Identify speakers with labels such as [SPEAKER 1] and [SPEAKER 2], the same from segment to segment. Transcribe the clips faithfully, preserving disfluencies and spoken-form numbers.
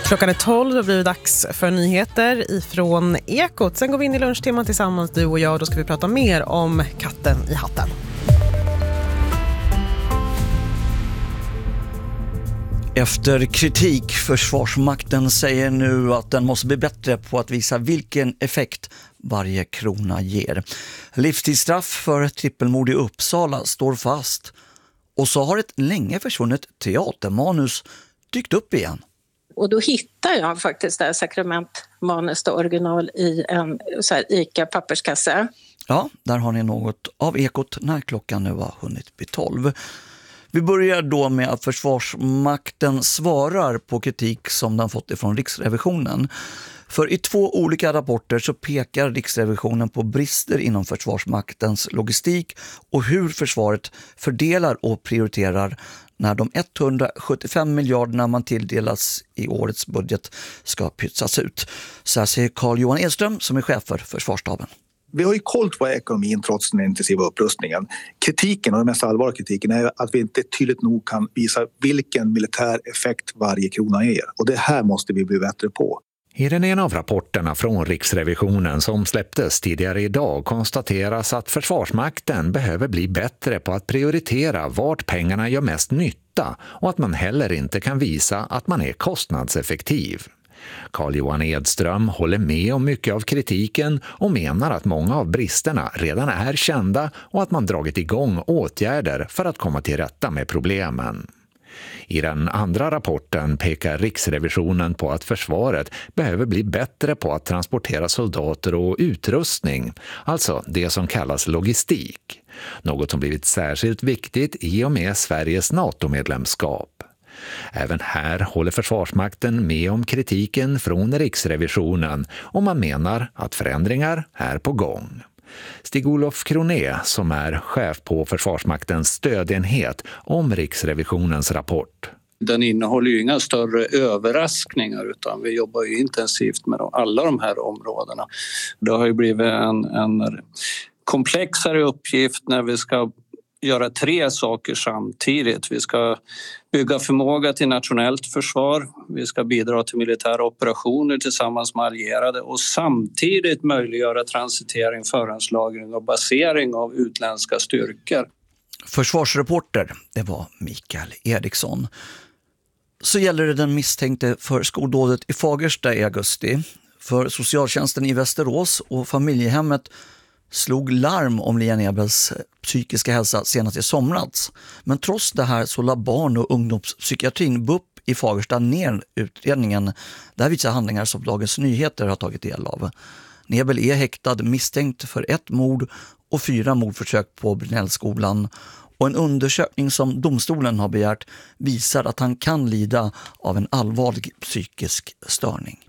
[SPEAKER 1] Klockan är tolv, då blir det dags för nyheter ifrån Ekot. Sen går vi in i lunchtimman tillsammans, du och jag, och då ska vi prata mer om katten i hatten.
[SPEAKER 2] Efter kritik, Försvarsmakten säger nu att den måste bli bättre på att visa vilken effekt varje krona ger. Livstidsstraff för trippelmord i Uppsala står fast. Och så har ett länge försvunnet teatermanus dykt upp igen.
[SPEAKER 3] Och då hittar jag faktiskt det här sakramentmanus, det original, i en så här ICA-papperskasse.
[SPEAKER 2] Ja, där har ni något av Ekot när klockan nu har hunnit bli tolv. Vi börjar då med att Försvarsmakten svarar på kritik som den fått ifrån Riksrevisionen. För i två olika rapporter så pekar Riksrevisionen på brister inom Försvarsmaktens logistik och hur försvaret fördelar och prioriterar när de etthundrasjuttiofem miljarderna man tilldelas i årets budget ska pytsas ut. Så här säger Carl-Johan Edström som är chef för Försvarsstaben.
[SPEAKER 4] Vi har ju koll på ekonomin trots den intensiva upprustningen. Kritiken, och den mest allvarliga kritiken, är att vi inte tydligt nog kan visa vilken militär effekt varje krona ger. Och det här måste vi bli bättre på.
[SPEAKER 5] I den ena av rapporterna från Riksrevisionen som släpptes tidigare idag konstateras att Försvarsmakten behöver bli bättre på att prioritera vart pengarna gör mest nytta och att man heller inte kan visa att man är kostnadseffektiv. Carl-Johan Edström håller med om mycket av kritiken och menar att många av bristerna redan är kända och att man dragit igång åtgärder för att komma till rätta med problemen. I den andra rapporten pekar Riksrevisionen på att försvaret behöver bli bättre på att transportera soldater och utrustning, alltså det som kallas logistik. Något som blivit särskilt viktigt i och med Sveriges NATO-medlemskap. Även här håller Försvarsmakten med om kritiken från Riksrevisionen och man menar att förändringar är på gång. Stig-Olof Kroné, som är chef på Försvarsmaktens stödenhet, om Riksrevisionens rapport.
[SPEAKER 6] Den innehåller ju inga större överraskningar utan vi jobbar ju intensivt med alla de här områdena. Det har ju blivit en, en komplexare uppgift när vi ska göra tre saker samtidigt. Vi ska bygga förmåga till nationellt försvar, vi ska bidra till militära operationer tillsammans med allierade och samtidigt möjliggöra transitering, förhandslagring och basering av utländska styrkor.
[SPEAKER 2] Försvarsreporter, det var Mikael Eriksson. Så gäller det den misstänkte för skoldådet i Fagersta i augusti. För socialtjänsten i Västerås och familjehemmet slog larm om Lian Ebels psykiska hälsa senast i somras. Men trots det här så la barn- och ungdomspsykiatrin B U P i Fagersta ner utredningen. Där visar handlingar som Dagens Nyheter har tagit del av. Nebel är häktad misstänkt för ett mord och fyra mordförsök på Brynällskolan. Och en undersökning som domstolen har begärt visar att han kan lida av en allvarlig psykisk störning.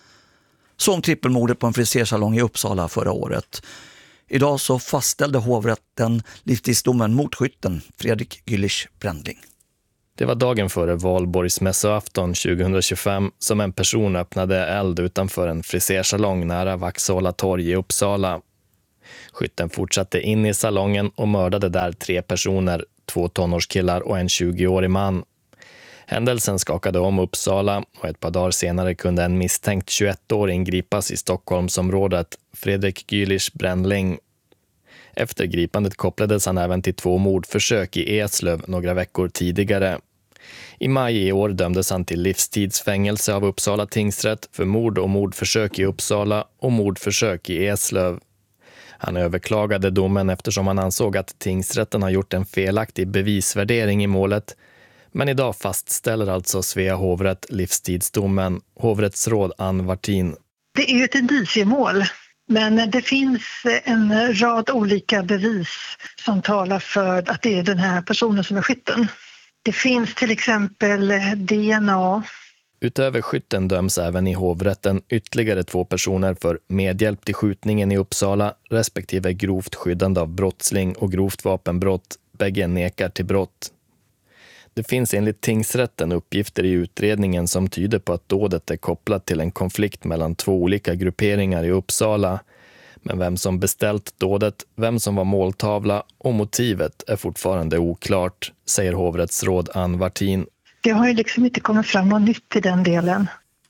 [SPEAKER 2] Som trippelmordet på en frisersalong i Uppsala förra året. Idag så fastställde hovrätten livstidsdomen mot skytten Fredrik Gyllich Brändling.
[SPEAKER 7] Det var dagen före valborgsmässoafton tjugohundratjugofem som en person öppnade eld utanför en frisersalong nära Vaxhålla torg i Uppsala. Skytten fortsatte in i salongen och mördade där tre personer, två tonårskillar och en tjugoårig man. Händelsen skakade om Uppsala och ett par dagar senare kunde en misstänkt tjugoettåring gripas i Stockholmsområdet, Fredrik Gyllich Brändling. Efter gripandet kopplades han även till två mordförsök i Eslöv några veckor tidigare. I maj i år dömdes han till livstidsfängelse av Uppsala tingsrätt för mord och mordförsök i Uppsala och mordförsök i Eslöv. Han överklagade domen eftersom han ansåg att tingsrätten har gjort en felaktig bevisvärdering i målet. Men idag fastställer alltså Svea hovrätt livstidsdomen. Hovrättsråd Ann Wartin.
[SPEAKER 8] Det är ju ett indiciemål, men det finns en rad olika bevis som talar för att det är den här personen som är skytten. Det finns till exempel D N A.
[SPEAKER 7] Utöver skytten döms även i hovrätten ytterligare två personer för medhjälp till skjutningen i Uppsala respektive grovt skyddande av brottsling och grovt vapenbrott. Bägge nekar till brott. Det finns enligt tingsrätten uppgifter i utredningen som tyder på att dådet är kopplat till en konflikt mellan två olika grupperingar i Uppsala. Men vem som beställt dådet, vem som var måltavla och motivet är fortfarande oklart, säger hovrättsråd Ann Wartin.
[SPEAKER 8] Det har ju liksom inte kommit fram något nytt i den delen.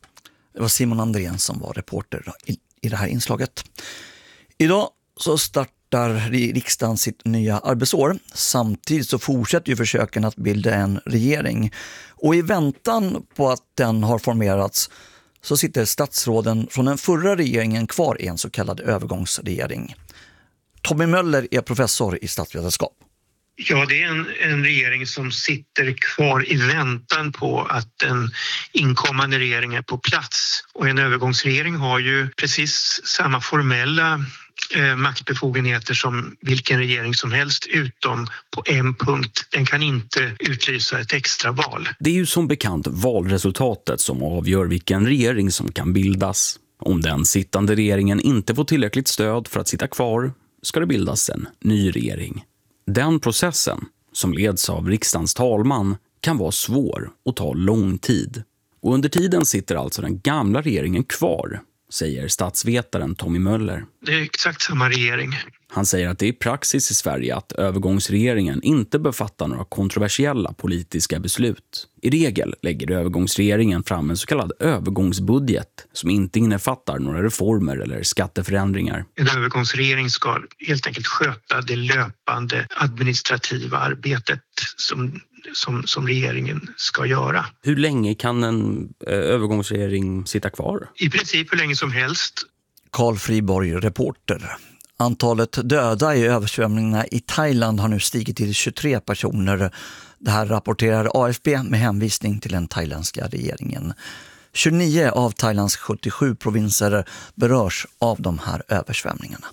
[SPEAKER 2] Det var Simon Andrén som var reporter i, i det här inslaget. Idag så startar riksdagen sitt nya arbetsår. Samtidigt så fortsätter ju försöken att bilda en regering. Och i väntan på att den har formerats så sitter statsråden från den förra regeringen kvar i en så kallad övergångsregering. Tommy Möller är professor i statsvetenskap.
[SPEAKER 9] Ja, det är en, en regering som sitter kvar i väntan på att en inkommande regering är på plats. Och en övergångsregering har ju precis samma formella eh, maktbefogenheter som vilken regering som helst, utom på en punkt. Den kan inte utlysa ett extra val.
[SPEAKER 10] Det är ju som bekant valresultatet som avgör vilken regering som kan bildas. Om den sittande regeringen inte får tillräckligt stöd för att sitta kvar ska det bildas en ny regering. Den processen, som leds av riksdagens talman, kan vara svår och ta lång tid. Och under tiden sitter alltså den gamla regeringen kvar, säger statsvetaren Tommy Möller.
[SPEAKER 9] Det är exakt samma regering.
[SPEAKER 10] Han säger att det är praxis i Sverige att övergångsregeringen inte befattar några kontroversiella politiska beslut. I regel lägger övergångsregeringen fram en så kallad övergångsbudget som inte innefattar några reformer eller skatteförändringar.
[SPEAKER 9] En övergångsregering ska helt enkelt sköta det löpande administrativa arbetet som, som, som regeringen ska göra.
[SPEAKER 10] Hur länge kan en eh, övergångsregering sitta kvar?
[SPEAKER 9] I princip hur länge som helst.
[SPEAKER 2] Carl Friborg, reporter. Antalet döda i översvämningarna i Thailand har nu stigit till tjugotre personer. Det här rapporterar A F P med hänvisning till den thailändska regeringen. tjugonio av Thailands sjuttiosju provinser berörs av de här översvämningarna.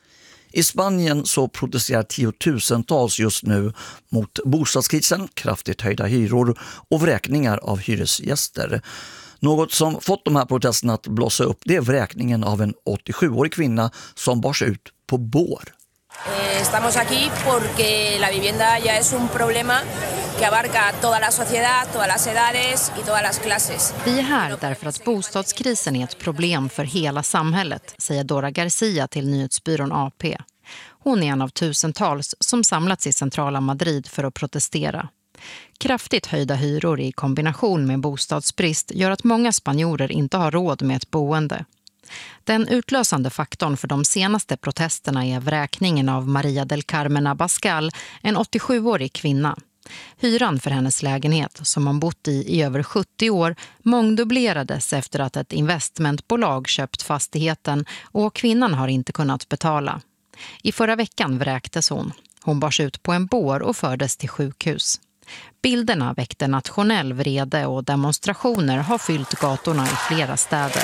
[SPEAKER 2] I Spanien så protesterar tiotusentals just nu mot bostadskrisen, kraftigt höjda hyror och vräkningar av hyresgäster. Något som fått de här protesterna att blossa upp, det är vräkningen av en åttiosjuårig kvinna som bars ut på bår.
[SPEAKER 11] Estamos aquí porque la vivienda ya es un problema que abarca toda la sociedad, todas las edades y todas las clases.
[SPEAKER 12] Vi är här därför att bostadskrisen är ett problem för hela samhället, säger Dora Garcia till nyhetsbyrån A P. Hon är en av tusentals som samlats i centrala Madrid för att protestera. Kraftigt höjda hyror i kombination med bostadsbrist gör att många spanjorer inte har råd med ett boende. Den utlösande faktorn för de senaste protesterna är vräkningen av Maria del Carmen Abascal, en åttiosjuårig kvinna. Hyran för hennes lägenhet, som hon bott i i över sjuttio år, mångdubblerades efter att ett investmentbolag köpt fastigheten och kvinnan har inte kunnat betala. I förra veckan vräktes hon. Hon bars ut på en bår och fördes till sjukhus. Bilderna väckte nationell vrede och demonstrationer har fyllt gatorna i flera städer.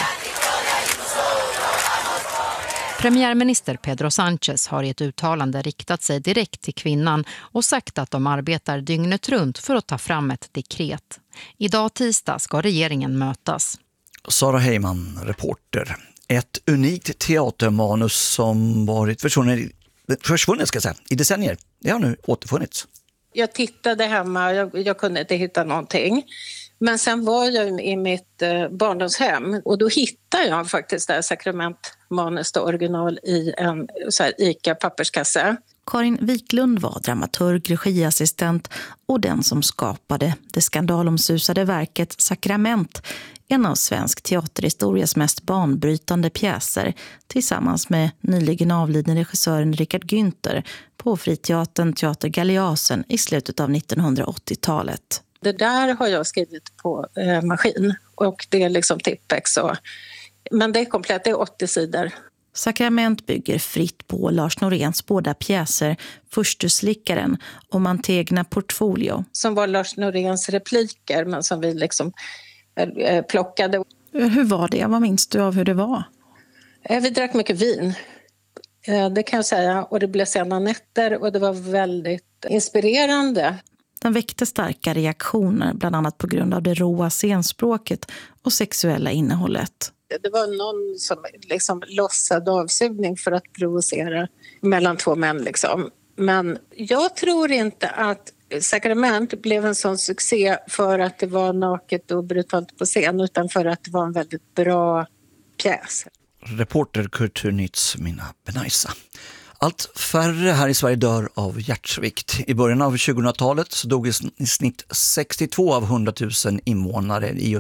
[SPEAKER 12] Premiärminister Pedro Sánchez har i ett uttalande riktat sig direkt till kvinnan och sagt att de arbetar dygnet runt för att ta fram ett dekret. Idag tisdag ska regeringen mötas.
[SPEAKER 2] Sara Heyman, reporter. Ett unikt teatermanus som varit försvunnet, försvunnet ska jag säga, i decennier. Det har nu återfunnits.
[SPEAKER 3] Jag tittade hemma, jag, jag kunde inte hitta någonting. Men sen var jag i mitt eh, barndomshem och då hittade jag faktiskt det här sakramentmanus original i en så här ICA-papperskasse.
[SPEAKER 13] Karin Wiklund var dramaturg, regiassistent och den som skapade det skandalomsusade verket Sakrament, en av svensk teaterhistorias mest banbrytande pjäser, tillsammans med nyligen avlidne regissören Richard Günther på Friteatern Teater Galeasen i slutet av nittonhundraåttiotalet.
[SPEAKER 3] Det där har jag skrivit på eh, maskin och det är liksom Tippex. Och, men det är komplett, det är åttio sidor.
[SPEAKER 13] Sakrament bygger fritt på Lars Noréns båda pjäser Förstuslickaren och Mantegna Portfolio.
[SPEAKER 3] Som var Lars Noréns repliker men som vi liksom eh, plockade.
[SPEAKER 13] Hur var det? Vad minns du av hur det var?
[SPEAKER 3] Eh, vi drack mycket vin. Eh, det kan jag säga. Och det blev sena nätter och det var väldigt inspirerande.
[SPEAKER 13] Den väckte starka reaktioner, bland annat på grund av det råa scenspråket och sexuella innehållet.
[SPEAKER 3] Det var någon som liksom lossade avsugning för att provocera mellan två män. Liksom. Men jag tror inte att Sakrament blev en sån succé för att det var naket och brutalt på scen, utan för att det var en väldigt bra pjäs.
[SPEAKER 2] Reporter Kulturnytts Minna Benaisa. Allt färre här i Sverige dör av hjärtsvikt. I början av tjugohundratalet så dog i snitt sextiotvå av hundratusen invånare i just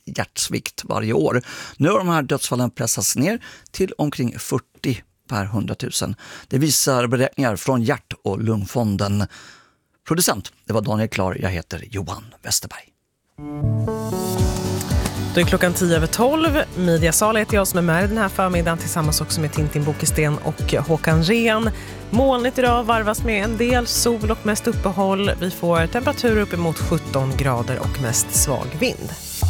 [SPEAKER 2] hjärtsvikt varje år. Nu har de här dödsfallen pressats ner till omkring fyrtio per hundratusen. Det visar beräkningar från Hjärt- och lungfonden. Producent, det var Daniel Klar. Jag heter Johan Westerberg.
[SPEAKER 1] Då är klockan tio över tolv. Mediasal heter jag som är med den här förmiddagen tillsammans också med Tintin Bokesten och Håkan Rehn. Molnigt idag varvas med en del sol och mest uppehåll. Vi får temperaturer upp emot sjutton grader och mest svag vind.